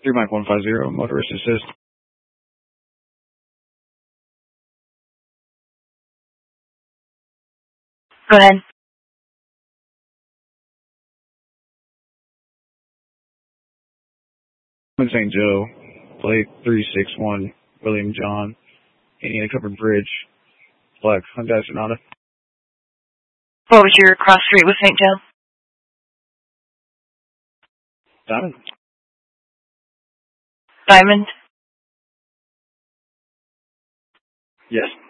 3 Mike 150, motorist assist. Go ahead. I'm in St. Joe, plate 361, William John, Indiana Covered Bridge, black Hyundai Sonata. What was your cross street with St. Joe? Diamond? Diamond? Yes.